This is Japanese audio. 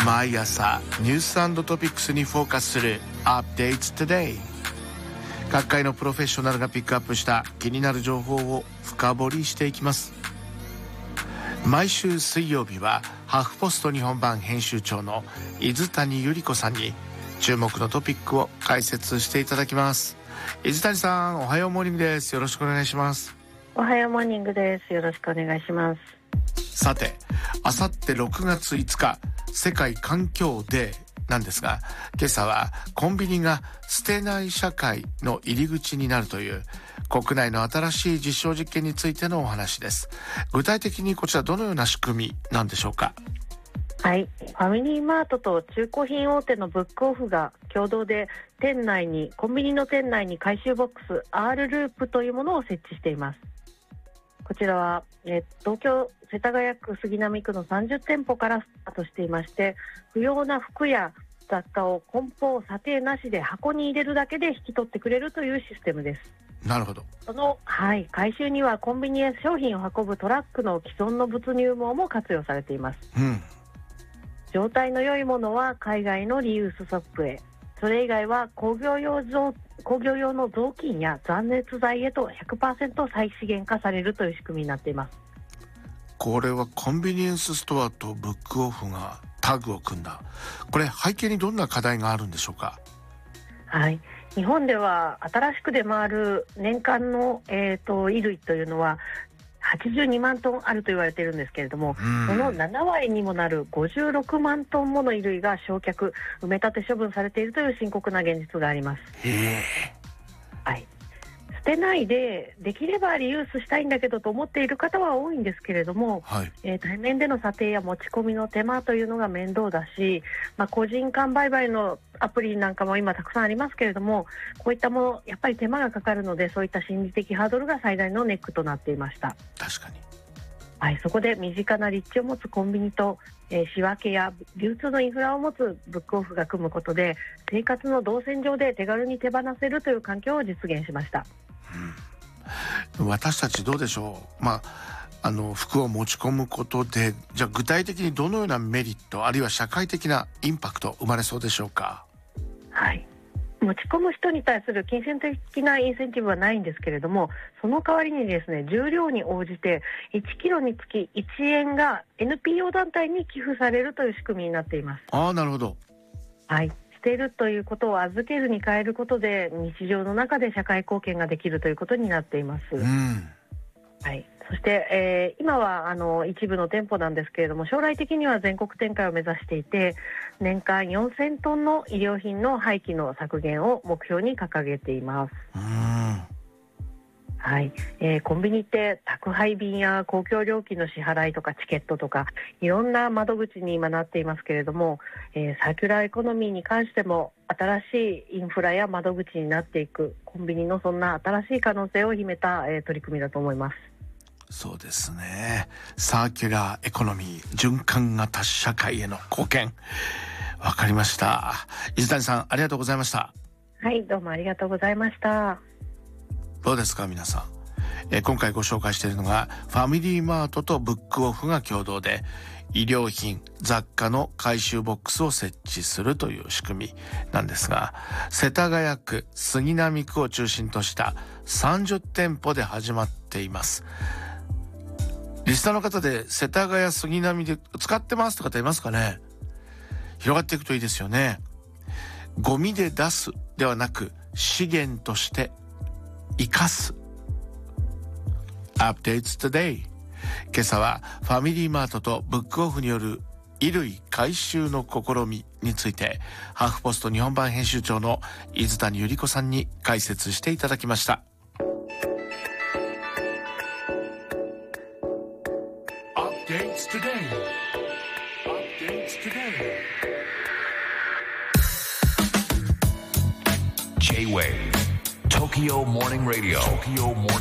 毎朝ニュース&トピックスにフォーカスする Updates Today。 各界のプロフェッショナルがピックアップした気になる情報を深掘りしていきます。毎週水曜日はハフポスト日本版編集長の泉谷百合子さんに注目のトピックを解説していただきます。泉谷さん、おはようモーニングです。よろしくお願いします。 おはようモーニングです。よろしくお願いします。 さて、あさって6月5日世界環境デーなんですが、今朝はコンビニが捨てない社会の入り口になるという国内の新しい実証実験についてのお話です。具体的にこちらどのような仕組みなんでしょうか？ はい、ファミリーマートと中古品大手のブックオフが共同でコンビニの店内に回収ボックス R ループというものを設置しています。こちらは、東京世田谷区杉並区の30店舗からスタートしていまして、不要な服や雑貨を梱包査定なしで箱に入れるだけで引き取ってくれるというシステムです。 なるほど。 その、回収にはコンビニへ商品を運ぶトラックの既存の物入網も活用されています。状態の良いものは海外のリユースショップへ、それ以外は工業用の雑巾や断熱材へと 100% 再資源化されるという仕組みになっています。 これはコンビニエンスストアとブックオフがタッグを組んだ。これ背景にどんな課題があるんでしょうか？ はい、日本では新しく出回る年間の、衣類というのは82万トンあると言われているんですけれども、その7割にもなる56万トンもの衣類が焼却、埋め立て処分されているという深刻な現実があります。捨てないでできればリユースしたいんだけどと思っている方は多いんですけれども、対面での査定や持ち込みの手間というのが面倒だし、個人間売買のアプリなんかも今たくさんありますけれども、こういったものやっぱり手間がかかるので、そういった心理的ハードルが最大のネックとなっていました。 確かに。 そこで身近な立地を持つコンビニと、仕分けや流通のインフラを持つブックオフが組むことで、生活の動線上で手軽に手放せるという環境を実現しました。 私たちどうでしょう？服を持ち込むことで、じゃあ具体的にどのようなメリット、あるいは社会的なインパクト生まれそうでしょうか？ 持ち込む人に対する金銭的なインセンティブはないんですけれども、その代わりにですね、重量に応じて1キロにつき1円が NPO 団体に寄付されるという仕組みになっています。なるほど。 捨てるということを預けずに変えることで、日常の中で社会貢献ができるということになっています。そして、今は一部の店舗なんですけれども、将来的には全国展開を目指していて、年間4000トンの衣料品の廃棄の削減を目標に掲げています。コンビニって宅配便や公共料金の支払いとかチケットとか、いろんな窓口に今なっていますけれども、サーキュラーエコノミーに関しても新しいインフラや窓口になっていく、コンビニのそんな新しい可能性を秘めた、取り組みだと思います。 そうですね。サーキュラーエコノミー、循環型社会への貢献。わかりました。泉谷さん、ありがとうございました。 どうもありがとうございました。 どうですか皆さん、今回ご紹介しているのがファミリーマートとブックオフが共同で衣料品雑貨の回収ボックスを設置するという仕組みなんですが、世田谷区杉並区を中心とした30店舗で始まっています。リスナーの方で世田谷杉並で使ってますって方いますかね？広がっていくといいですよね。ゴミで出すではなく資源として生かす。 Updates Today。 今朝はファミリーマートとブックオフによる衣類回収の試みについて、ハフポスト日本版編集長の泉谷百合子さんに解説していただきました。 Updates Today。 Updates Today。 J-Wave Tokyo Morning Radio.